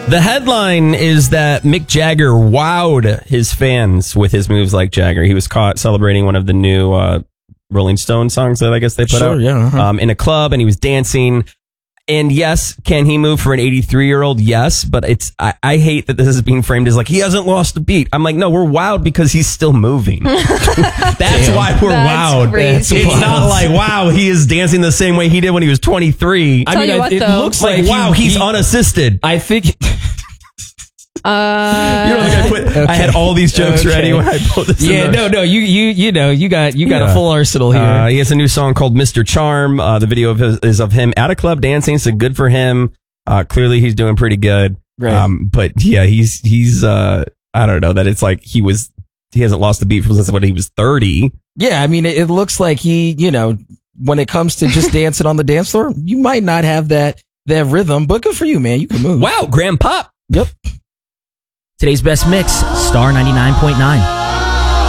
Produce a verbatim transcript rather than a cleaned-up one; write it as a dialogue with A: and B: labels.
A: The headline is that Mick Jagger wowed his fans with his moves like Jagger. He was caught celebrating one of the new uh, Rolling Stone songs that I guess they put
B: Sure,
A: out
B: yeah, uh-huh.
A: um, in a club, and he was dancing. And yes, can he move for an eighty-three-year-old? Yes, but it's I, I hate that this is being framed as like he hasn't lost a beat. I'm like, no, we're wowed because he's still moving. That's
C: Damn.
A: why we're
C: That's
A: wowed.
C: crazy.
A: It's not like, wow, he is dancing the same way he did when he was twenty-three.
C: Tell you what,
A: it
C: though.
A: looks like,
B: Like,
A: wow,
B: he-
A: he's
B: he-
A: unassisted.
B: I think.
C: Uh,
A: You know, like I, put,
B: Okay.
A: I had all these jokes
B: Okay.
A: ready when I pulled this.
B: Yeah,
A: in
B: no, no, you, you, you know, you got, you got
A: Yeah.
B: a full arsenal here.
A: Uh, he has a new song called Mister Charm. Uh, the video of his, is of him at a club dancing, so good for him. Uh, clearly, he's doing pretty good.
B: Right.
A: Um, but yeah, he's he's. Uh, I don't know that it's like he was. He hasn't lost the beat since when he was thirty.
B: Yeah, I mean, it, it looks like he, you know, when it comes to just dancing on the dance floor, you might not have that that rhythm, but good for you, man. You can move.
A: Wow, Grandpop.
B: Yep.
D: Today's best mix, Star ninety-nine point nine.